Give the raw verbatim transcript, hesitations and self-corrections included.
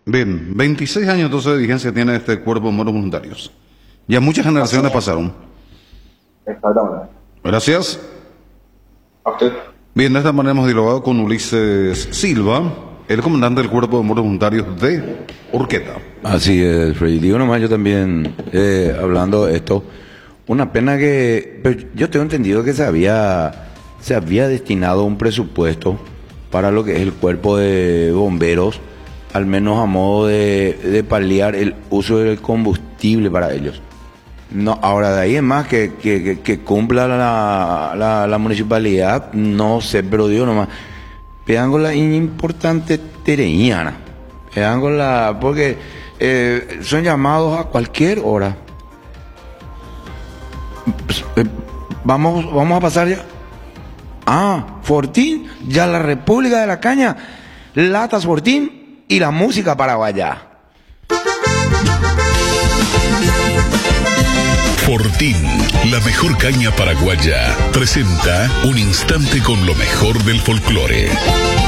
Bien, veintiséis años entonces de vigencia tiene este cuerpo de bomberos voluntarios. Ya muchas generaciones pasaron. Exactamente. Gracias. A usted. Bien, de esta manera hemos dialogado con Ulises Silva, el comandante del cuerpo de bomberos voluntarios de Urqueta. Así es, Freddy. Digo nomás, yo también, eh, hablando de esto, una pena que, pero yo tengo entendido que se había, se había destinado un presupuesto para lo que es el cuerpo de bomberos, al menos a modo de, de paliar el uso del combustible para ellos. No, ahora de ahí es más que, que, que, que cumpla la, la, la municipalidad, no sé, pero digo nomás, pegan con la importante tereñana, pegan con la, porque eh, son llamados a cualquier hora. Pues, eh, vamos, vamos a pasar ya. Ah, Fortín, ya la República de la Caña, latas Fortín y la música paraguaya. Fortín, la mejor caña paraguaya, presenta un instante con lo mejor del folclore.